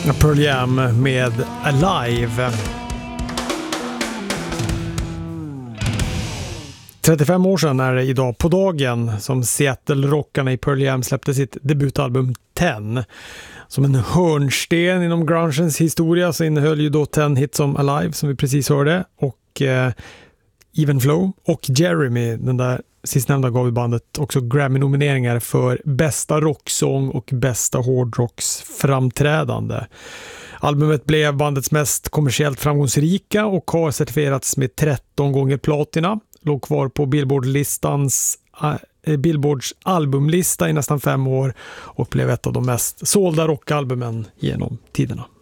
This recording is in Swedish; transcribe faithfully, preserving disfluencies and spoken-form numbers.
Pearl Jam med Alive. trettiofem år sedan är det idag på dagen som Seattle-rockarna i Pearl Jam släppte sitt debutalbum Ten. Som en hörnsten inom grungens historia så innehöll ju då Ten hits som Alive som vi precis hörde och eh, Even Flow och Jeremy, den där sistnämnda, gav i bandet också Grammy-nomineringar för bästa rocksång och bästa hårdrocksframträdande. Albumet blev bandets mest kommersiellt framgångsrika och har certifierats med tretton gånger platina. Låg kvar på Billboard-listans, äh, Billboards albumlista i nästan fem år och blev ett av de mest sålda rockalbumen genom tiderna.